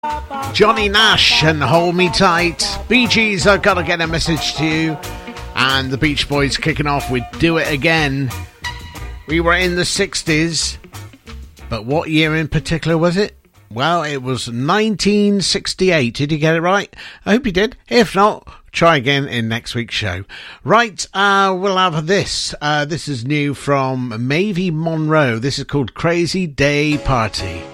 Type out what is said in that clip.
Johnny Nash and Hold Me Tight. Bee Gees, I've got to get a message to you. And the Beach Boys kicking off with Do It Again. We were in the 60s, but what year in particular was it? Well, it was 1968. Did you get it right? I hope you did. If not, try again in next week's show. Right, we'll have this. This is new from Mavie Monroe. This is called Crazy Day Party.